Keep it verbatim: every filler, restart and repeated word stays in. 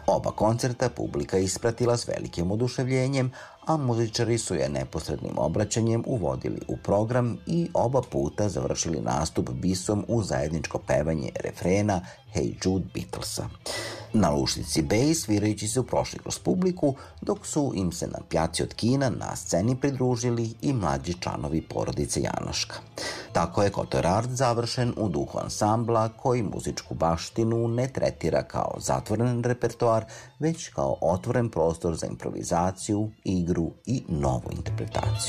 Oba koncerta publika ispratila s velikim oduševljenjem, a muzičari su je neposrednim obraćanjem uvodili u program i oba puta završili nastup bisom u zajedničko pevanje refrena Hey Jude Beatlesa. Na Luštici Bay svirajući su prošli kroz publiku, dok su im se na pjaci od kina na sceni pridružili i mlađi članovi porodice Janoška. Tako je Kotor Art završen u duhu ansambla koji muzičku baštinu ne tretira kao zatvoren repertoar, već kao otvoren prostor za improvizaciju, igru i novu interpretaciju.